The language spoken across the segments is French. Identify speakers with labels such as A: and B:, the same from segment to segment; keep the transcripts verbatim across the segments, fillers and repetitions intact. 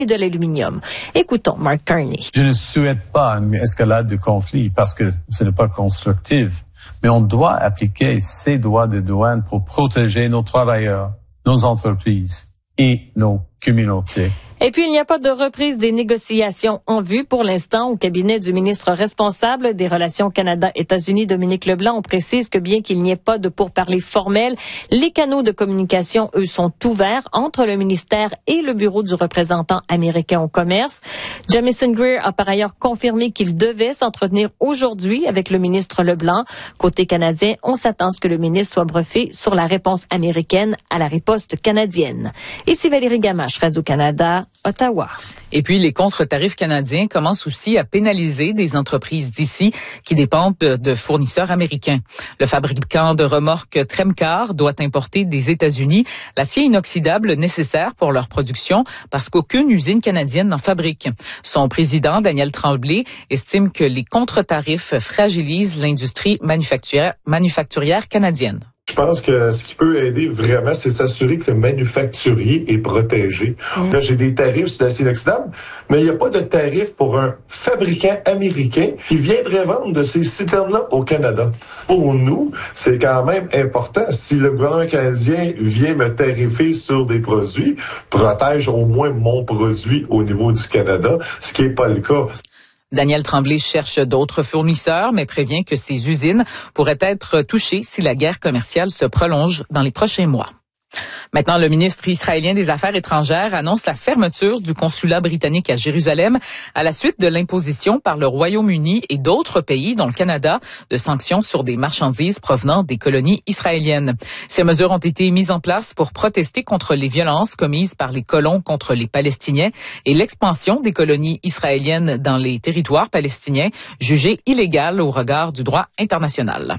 A: et de l'aluminium. Écoutons Mark Carney.
B: Je ne souhaite pas une escalade de conflit parce que ce n'est pas constructif. Mais on doit appliquer ces droits de douane pour protéger nos travailleurs, nos entreprises et nos communautés.
A: Et puis, il n'y a pas de reprise des négociations en vue pour l'instant. Au cabinet du ministre responsable des Relations Canada-États-Unis, Dominique Leblanc, on précise que bien qu'il n'y ait pas de pourparlers formels, les canaux de communication, eux, sont ouverts entre le ministère et le bureau du représentant américain au commerce. Jamieson Greer a par ailleurs confirmé qu'il devait s'entretenir aujourd'hui avec le ministre Leblanc. Côté canadien, on s'attend à ce que le ministre soit briefé sur la réponse américaine à la riposte canadienne. Ici Valérie Gamache, Radio-Canada, Ottawa.
C: Et puis, les contre-tarifs canadiens commencent aussi à pénaliser des entreprises d'ici qui dépendent de, de fournisseurs américains. Le fabricant de remorques Tremcar doit importer des États-Unis l'acier inoxydable nécessaire pour leur production parce qu'aucune usine canadienne n'en fabrique. Son président, Daniel Tremblay, estime que les contre-tarifs fragilisent l'industrie manufacturière, manufacturière canadienne.
D: Je pense que ce qui peut aider vraiment, c'est s'assurer que le manufacturier est protégé. Mmh. Là, j'ai des tarifs sur l'acier inoxydable, mais il n'y a pas de tarif pour un fabricant américain qui viendrait vendre de ces citernes-là au Canada. Pour nous, c'est quand même important. Si le gouvernement canadien vient me tarifer sur des produits, protège au moins mon produit au niveau du Canada, ce qui n'est pas le cas.
C: Daniel Tremblay cherche d'autres fournisseurs, mais prévient que ces usines pourraient être touchées si la guerre commerciale se prolonge dans les prochains mois. Maintenant, le ministre israélien des Affaires étrangères annonce la fermeture du consulat britannique à Jérusalem à la suite de l'imposition par le Royaume-Uni et d'autres pays, dont le Canada, de sanctions sur des marchandises provenant des colonies israéliennes. Ces mesures ont été mises en place pour protester contre les violences commises par les colons contre les Palestiniens et l'expansion des colonies israéliennes dans les territoires palestiniens, jugées illégales au regard du droit international.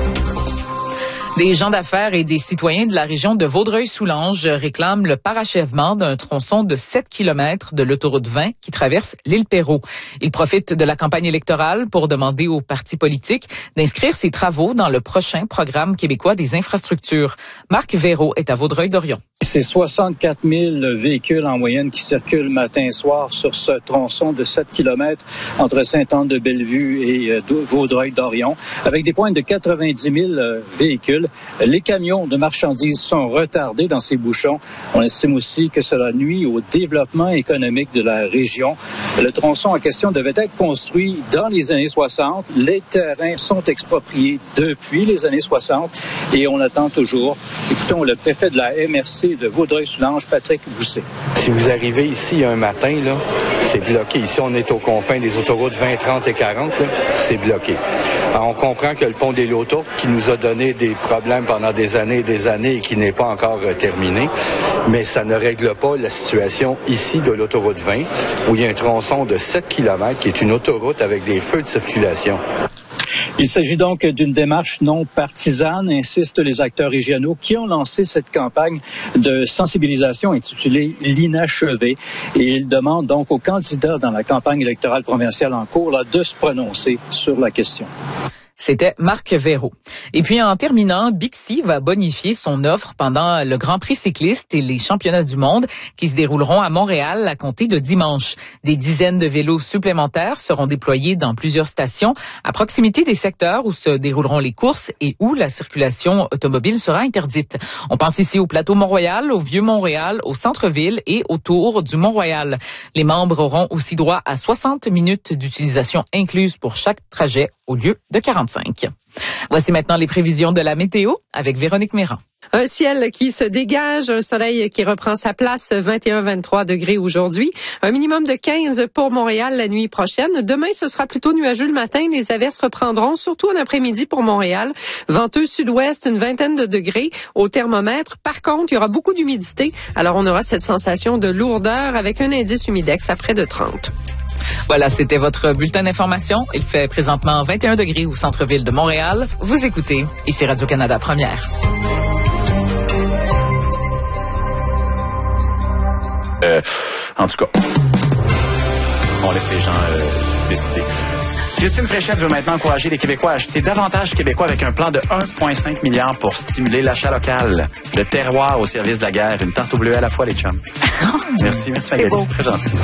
C: Des gens d'affaires et des citoyens de la région de Vaudreuil-Soulanges réclament le parachèvement d'un tronçon de sept kilomètres de l'autoroute vingt qui traverse l'île Perrot. Ils profitent de la campagne électorale pour demander aux partis politiques d'inscrire ces travaux dans le prochain programme québécois des infrastructures. Marc Véraud est à Vaudreuil-Dorion.
E: C'est soixante-quatre mille véhicules en moyenne qui circulent matin et soir sur ce tronçon de sept kilomètres entre Sainte-Anne-de-Bellevue et Vaudreuil-Dorion, avec des pointes de quatre-vingt-dix mille véhicules. Les camions de marchandises sont retardés dans ces bouchons. On estime aussi que cela nuit au développement économique de la région. Le tronçon en question devait être construit dans les années soixante. Les terrains sont expropriés depuis les années soixante et on attend toujours. Écoutons le préfet de la M R C de Vaudreuil-Soulanges, Patrick Bousset.
F: Si vous arrivez ici un matin, là, c'est bloqué. Ici, on est aux confins des autoroutes vingt, trente et quarante, là, c'est bloqué. Alors, on comprend que le pont des Lotos, qui nous a donné des problèmes pendant des années et des années et qui n'est pas encore euh, terminé, mais ça ne règle pas la situation ici de l'autoroute vingt, où il y a un tronçon de sept kilomètres qui est une autoroute avec des feux de circulation.
E: Il s'agit donc d'une démarche non partisane, insistent les acteurs régionaux qui ont lancé cette campagne de sensibilisation intitulée l'inachevé. Et ils demandent donc aux candidats dans la campagne électorale provinciale en cours là, de se prononcer sur la question.
C: C'était Marc Véraud. Et puis, en terminant, Bixi va bonifier son offre pendant le Grand Prix cycliste et les championnats du monde qui se dérouleront à Montréal à compter de dimanche. Des dizaines de vélos supplémentaires seront déployés dans plusieurs stations à proximité des secteurs où se dérouleront les courses et où la circulation automobile sera interdite. On pense ici au plateau Mont-Royal, au Vieux-Mont-Royal, au centre-ville et autour du Mont-Royal. Les membres auront aussi droit à soixante minutes d'utilisation incluses pour chaque trajet au lieu de quarante-cinq. Voici maintenant les prévisions de la météo avec Véronique Méran.
G: Un ciel qui se dégage, un soleil qui reprend sa place, vingt et un à vingt-trois degrés aujourd'hui. Un minimum de quinze pour Montréal la nuit prochaine. Demain, ce sera plutôt nuageux le matin. Les averses reprendront, surtout en après-midi pour Montréal. Venteux sud-ouest, une vingtaine de degrés au thermomètre. Par contre, il y aura beaucoup d'humidité. Alors, on aura cette sensation de lourdeur avec un indice humidex à près de trente.
C: Voilà, c'était votre bulletin d'information. Il fait présentement vingt et un degrés au centre-ville de Montréal. Vous écoutez, ici Radio-Canada Première.
H: Euh, en tout cas, on laisse les gens euh, décider. Christine Fréchette veut maintenant encourager les Québécois à acheter davantage québécois avec un plan de un virgule cinq milliard pour stimuler l'achat local. Le terroir au service de la guerre. Une tarte au bleu à la fois, les chums. Merci, merci Magali, c'est très gentil.